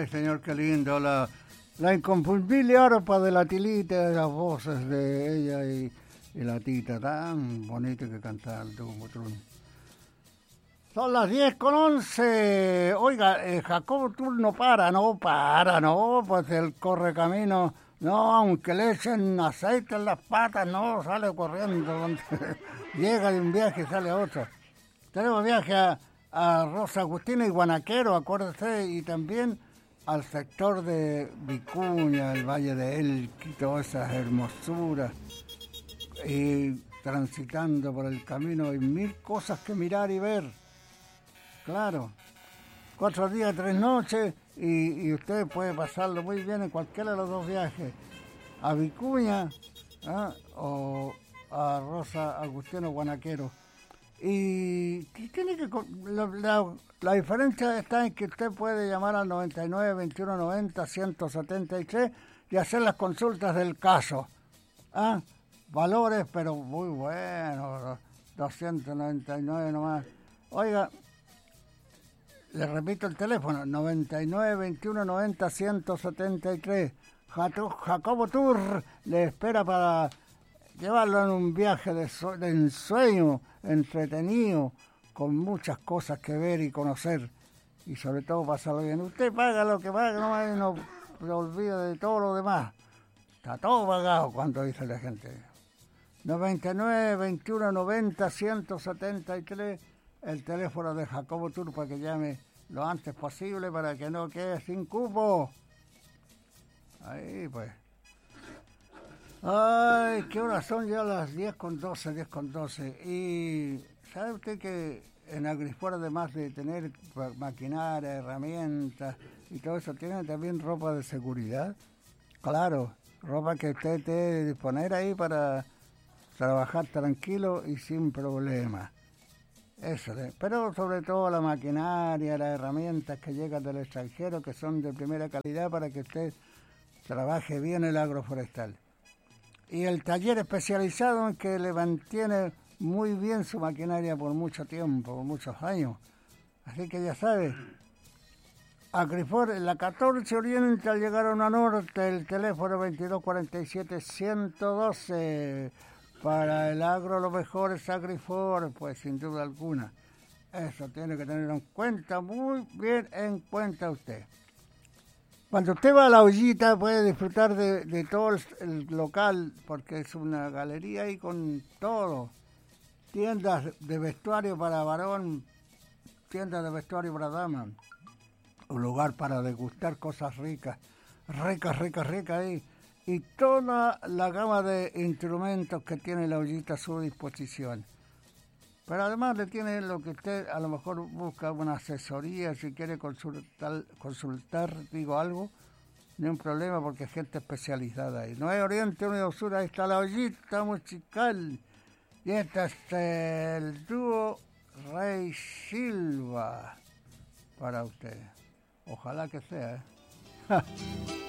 Ay, señor, qué lindo. La inconfundible arpa de la Tilita, de las voces de ella y la Tita. Tan bonito que cantaba el Dumbo Trum. Son las 10:11. Oiga, Jacobo Tur no para, pues el correcamino, no, aunque le echen aceite en las patas, no, sale corriendo. Llega de un viaje y sale otro. Tenemos viaje a Rosa Agustina y Guanaquero, acuérdese, y también al sector de Vicuña, el Valle de Elqui, todas esas hermosuras. Y transitando por el camino hay mil cosas que mirar y ver. Claro, 4 días, 3 noches y usted puede pasarlo muy bien en cualquiera de los dos viajes, a Vicuña o a Rosa Agustino Guanaquero. Y tiene que la diferencia está en que usted puede llamar al 99 21 90 173 y hacer las consultas del caso. Valores, pero muy buenos, 299 nomás. Oiga, le repito el teléfono, 99 21 90 173. Jacobo Tour le espera para llevarlo en un viaje de ensueño, entretenido, con muchas cosas que ver y conocer, y sobre todo pasarlo bien. Usted paga lo que paga, no se olvida de todo lo demás. Está todo pagado, cuando dice la gente. 99 21 90 173, el teléfono de Jacobo Tour para que llame lo antes posible para que no quede sin cupo. Ahí pues. Ay, ¿qué horas son? Ya las 10:12. Y ¿sabe usted que en Agrifor, además de tener maquinaria, herramientas y todo eso, tienen también ropa de seguridad? Claro, ropa que usted te debe disponer ahí para trabajar tranquilo y sin problemas. Eso, pero sobre todo la maquinaria, las herramientas que llegan del extranjero, que son de primera calidad para que usted trabaje bien el agroforestal. Y el taller especializado en que le mantiene muy bien su maquinaria por mucho tiempo, por muchos años. Así que ya sabe, Agrifor en la 14 Oriente al llegar a una norte, el teléfono 2247-112. Para el agro lo mejor es Agrifor, pues sin duda alguna. Eso tiene que tenerlo en cuenta, muy bien en cuenta usted. Cuando usted va a la Ollita puede disfrutar de todo el local, porque es una galería ahí con todo. Tiendas de vestuario para varón, tiendas de vestuario para dama. Un lugar para degustar cosas ricas ahí. Y toda la gama de instrumentos que tiene la Ollita a su disposición. Pero además le tiene lo que usted a lo mejor busca, una asesoría, si quiere consultar algo, ni un problema porque es gente especializada ahí. No es Oriente Unido Sur, ahí está la Ollita musical. Y este es el dúo Rey Silva para usted. Ojalá que sea, ¿eh?